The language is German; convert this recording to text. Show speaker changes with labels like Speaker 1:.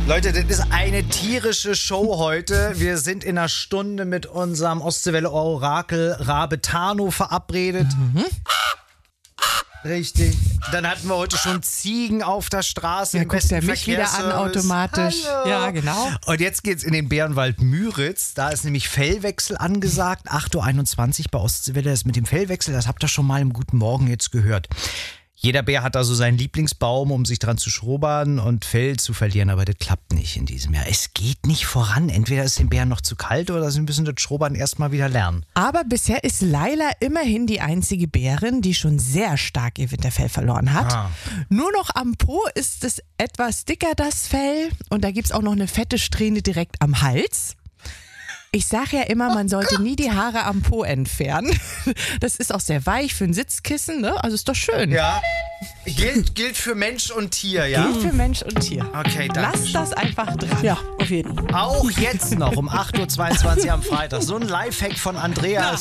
Speaker 1: Leute, das ist eine tierische Show heute. Wir sind in einer Stunde mit unserem Ostseewelle-Orakel Rabetano verabredet. Richtig. Dann hatten wir heute schon Ziegen auf der Straße.
Speaker 2: Ja, guckt er mich wieder an automatisch.
Speaker 1: Hallo.
Speaker 2: Ja, genau.
Speaker 1: Und jetzt geht's in den Bärenwald Müritz. Da ist nämlich Fellwechsel angesagt. 8.21 Uhr bei Ostseewelle. Das mit dem Fellwechsel, das habt ihr schon mal im Guten Morgen jetzt gehört. Jeder Bär hat da so seinen Lieblingsbaum, um sich dran zu schrobern und Fell zu verlieren, aber das klappt nicht in diesem Jahr. Es geht nicht voran. Entweder ist den Bären noch zu kalt oder sie müssen das Schrobern erstmal wieder lernen.
Speaker 2: Aber bisher ist Laila immerhin die einzige Bärin, die schon sehr stark ihr Winterfell verloren hat. Nur noch am Po ist es etwas dicker, das Fell. Und da gibt es auch noch eine fette Strähne direkt am Hals. Ich sage ja immer, man sollte nie die Haare am Po entfernen. Das ist auch sehr weich für ein Sitzkissen, ne? Also ist doch schön.
Speaker 1: Ja, gilt für Mensch und Tier, ja?
Speaker 2: Gilt für Mensch und Tier.
Speaker 1: Okay, danke.
Speaker 2: Lass das einfach dran.
Speaker 3: Ja, auf jeden Fall.
Speaker 1: Auch jetzt noch um 8.22 Uhr am Freitag. So ein Lifehack von Andreas.